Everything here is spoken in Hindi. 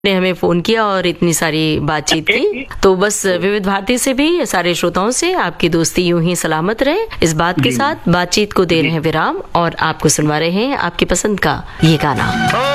ने हमें फोन किया और इतनी सारी बातचीत की। तो बस विविध भारती से भी सारे श्रोताओं से आपकी दोस्ती यूं ही सलामत रहे, इस बात के साथ बातचीत को दे रहे हैं विराम और आपको सुनवा रहे हैं आपकी पसंद का ये गाना।